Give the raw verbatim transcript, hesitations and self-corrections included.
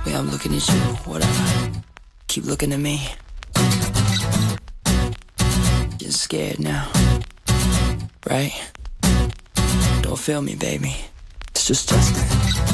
way I'm looking at you, whatever. Keep looking at me. You're scared now, right? Don't feel me, baby. It's just Justin.